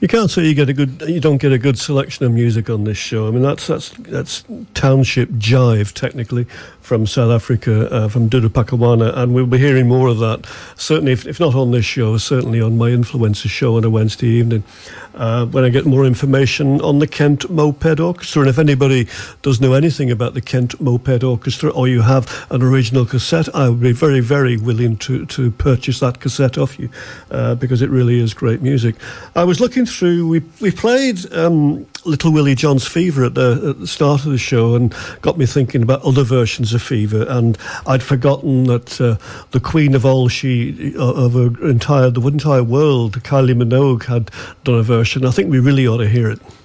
You can't say you don't get a good selection of music on this show. I mean, that's township jive, technically, from South Africa, from Dudu Pakawana, and we'll be hearing more of that, certainly, if not on this show, certainly on my Influencer show on a Wednesday evening, when I get more information on the Kent Moped Orchestra. And if anybody does know anything about the Kent Moped Orchestra, or you have an original cassette, I would be very, very willing to purchase that cassette off you, because it really is great music. I was looking through, we played Little Willie John's Fever at the start of the show, and got me thinking about other versions of Fever, and I'd forgotten that the Queen of all the entire world, Kylie Minogue, had done a version. I think we really ought to hear it.